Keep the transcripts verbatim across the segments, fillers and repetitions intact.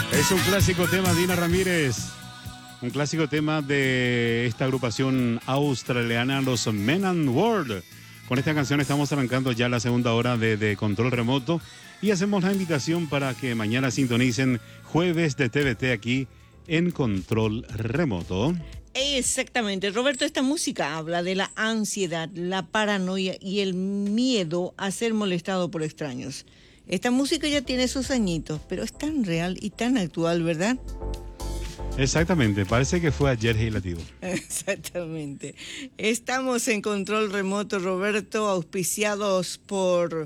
Es un clásico tema, Dina Ramírez. Un clásico tema de esta agrupación australiana, los Men and World. Con esta canción estamos arrancando ya la segunda hora de, de Control Remoto y hacemos la invitación para que mañana sintonicen Jueves de T V T aquí en Control Remoto. Exactamente, Roberto, esta música habla de la ansiedad, la paranoia y el miedo a ser molestado por extraños. Esta música ya tiene sus añitos, pero es tan real y tan actual, ¿verdad? Exactamente, parece que fue ayer y latido. Exactamente. Estamos en Control Remoto, Roberto, auspiciados por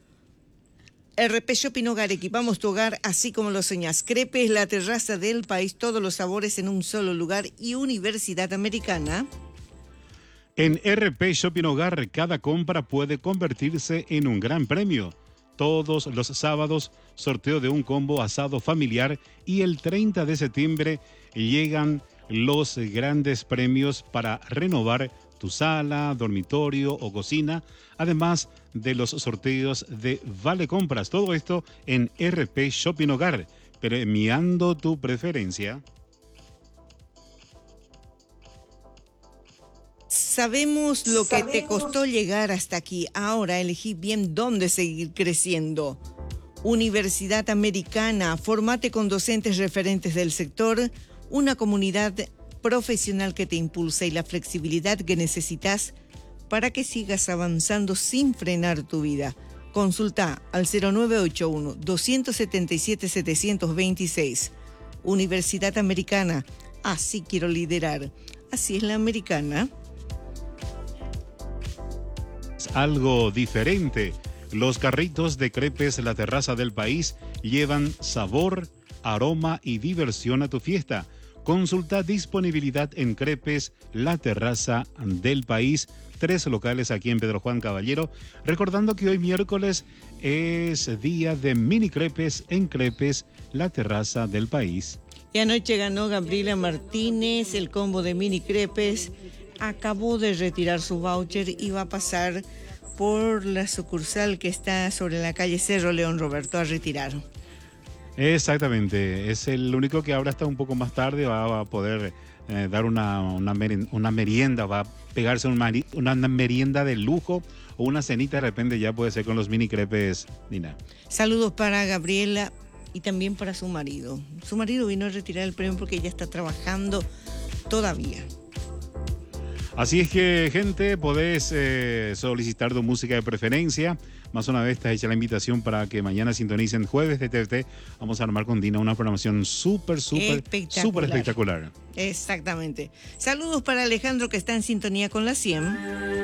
R P Shopping Hogar. Equipamos tu hogar así como lo soñás. Crepes, la terraza del país, todos los sabores en un solo lugar, y Universidad Americana. En R P Shopping Hogar, cada compra puede convertirse en un gran premio. Todos los sábados, sorteo de un combo asado familiar, y el treinta de septiembre llegan los grandes premios para renovar tu sala, dormitorio o cocina, además de los sorteos de Vale Compras. Todo esto en R P Shopping Hogar, premiando tu preferencia. Sabemos lo que te costó llegar hasta aquí. Ahora elegí bien dónde seguir creciendo. Universidad Americana, formate con docentes referentes del sector, una comunidad profesional que te impulsa y la flexibilidad que necesitas para que sigas avanzando sin frenar tu vida. Consulta al cero nueve ocho uno, dos siete siete, siete dos seis. Universidad Americana, así quiero liderar. Así es la americana. Algo diferente. Los carritos de crepes La Terraza del País llevan sabor, aroma y diversión a tu fiesta. Consulta disponibilidad en Crepes La Terraza del País. Tres locales aquí en Pedro Juan Caballero. Recordando que hoy miércoles es día de mini crepes en Crepes La Terraza del País. Y anoche ganó Gabriela Martínez el combo de mini crepes. Acabó de retirar su voucher y va a pasar por la sucursal que está sobre la calle Cerro León, Roberto, a retirar. Exactamente, es el único que ahora está un poco más tarde, va, va a poder eh, dar una, una, merienda, una merienda, va a pegarse un mari, una merienda de lujo o una cenita de repente, ya puede ser con los mini crepes, Nina. Saludos para Gabriela y también para su marido. Su marido vino a retirar el premio porque ella está trabajando todavía. Así es que, gente, podés eh, solicitar tu música de preferencia. Más una vez está hecha la invitación para que mañana sintonicen Jueves de T V T. Vamos a armar con Dina una programación súper, súper, espectacular. súper espectacular. Exactamente. Saludos para Alejandro, que está en sintonía con la cien.